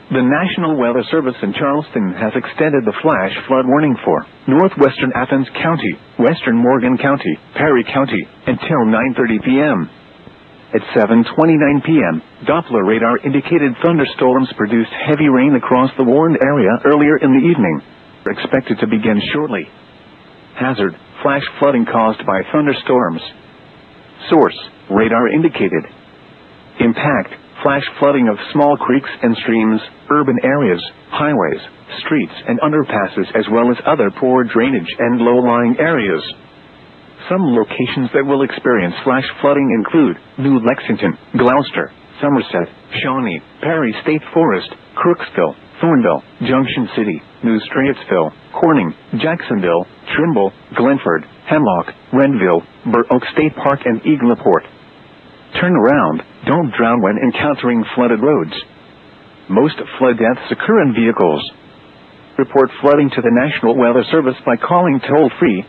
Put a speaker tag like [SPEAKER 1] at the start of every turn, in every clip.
[SPEAKER 1] The National Weather Service in Charleston has extended the flash flood warning for northwestern Athens County, western Morgan County, Perry County, until 9:30 p.m. At 7:29 p.m., Doppler radar indicated thunderstorms produced heavy rain across the warned area earlier in the evening. Expected to begin shortly. Hazard: flash flooding caused by thunderstorms. Source: radar indicated. Impact: flash flooding of small creeks and streams, urban areas, highways, streets and underpasses, as well as other poor drainage and low-lying areas. Some locations that will experience flash flooding include New Lexington, Gloucester, Somerset, Shawnee, Perry State Forest, Crooksville, Thornville, Junction City, New Straitsville, Corning, Jacksonville, Trimble, Glenford, Hemlock, Renville, Burr Oak State Park and Eagleport. Turn around, don't drown when encountering flooded roads. Most flood deaths occur in vehicles. Report flooding to the National Weather Service by calling toll-free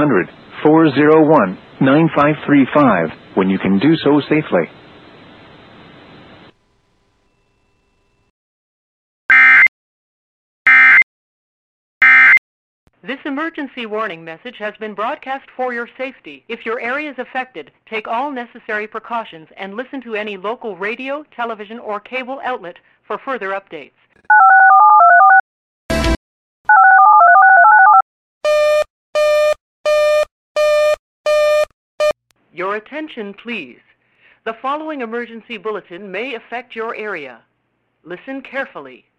[SPEAKER 1] 800-401-9535 when you can do so safely.
[SPEAKER 2] This emergency warning message has been broadcast for your safety. If your area is affected, take all necessary precautions and listen to any local radio, television, or cable outlet for further updates. Your attention, please. The following emergency bulletin may affect your area. Listen carefully.